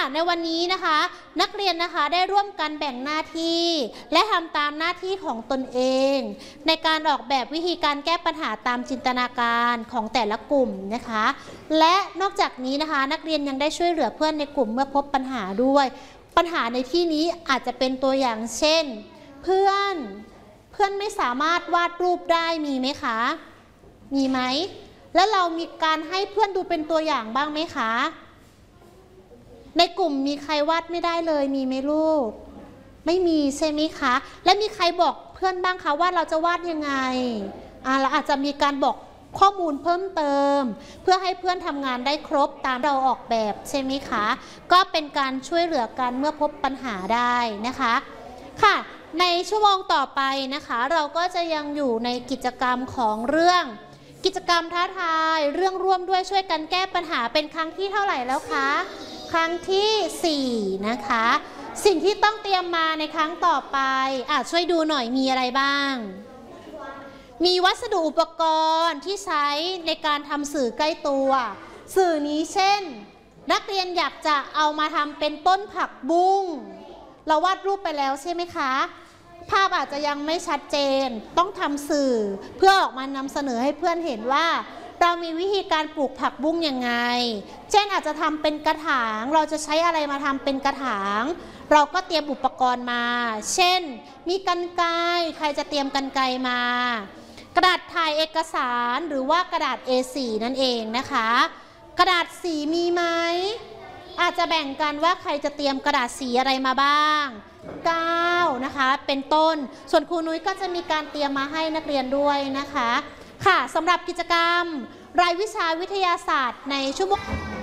ในวันนี้นะคะนักเรียนนะคะได้ร่วมกันแบ่งหน้าที่และทำตามหน้าที่ของตนเองในการออกแบบวิธีการแก้ปัญหาตามจินตนาการของแต่ละกลุ่มนะคะและนอกจากนี้นะคะนักเรียนยังได้ช่วยเหลือเพื่อนในกลุ่มเมื่อพบปัญหาด้วยปัญหาในที่นี้อาจจะเป็นตัวอย่างเช่นเพื่อนไม่สามารถวาดรูปได้มีไหมคะมีไหมแล้วเรามีการให้เพื่อนดูเป็นตัวอย่างบ้างไหมคะในกลุ่มมีใครวาดไม่ได้เลยมีไหมลูกไม่มีใช่ไหมคะและมีใครบอกเพื่อนบ้างคะว่าเราจะวาดยังไงเราอาจจะมีการบอกข้อมูลเพิ่มเติมเพื่อให้เพื่อนทำงานได้ครบตามเราออกแบบใช่ไหมคะก็เป็นการช่วยเหลือกันเมื่อพบปัญหาได้นะคะค่ะในชั่วโมงต่อไปนะคะเราก็จะยังอยู่ในกิจกรรมของเรื่องกิจกรรมท้าทายเรื่องร่วมด้วยช่วยกันแก้ปัญหาเป็นครั้งที่เท่าไหร่แล้วคะครั้งที่4นะคะสิ่งที่ต้องเตรียมมาในครั้งต่อไปช่วยดูหน่อยมีอะไรบ้างมีวัสดุอุปกรณ์ที่ใช้ในการทำสื่อใกล้ตัวสื่อนี้เช่นนักเรียนอยากจะเอามาทำเป็นต้นผักบุ้งเราวาดรูปไปแล้วใช่ไหมคะภาพอาจจะยังไม่ชัดเจนต้องทำสื่อเพื่อออกมานำเสนอให้เพื่อนเห็นว่าเรามีวิธีการปลูกผักบุ้งยังไงเช่นอาจจะทำเป็นกระถางเราจะใช้อะไรมาทำเป็นกระถางเราก็เตรียมอุปกรณ์มาเช่นมีกรรไกรใครจะเตรียมกรรไกรมากระดาษถ่ายเอกสารหรือว่ากระดาษ A4 นั่นเองนะคะกระดาษสีมีไหมอาจจะแบ่งกันว่าใครจะเตรียมกระดาษสีอะไรมาบ้าง9นะคะเป็นต้นส่วนครูนุ้ยก็จะมีการเตรียมมาให้นักเรียนด้วยนะคะค่ะสำหรับกิจกรรมรายวิชาวิทยาศาสตร์ในชั่วโมง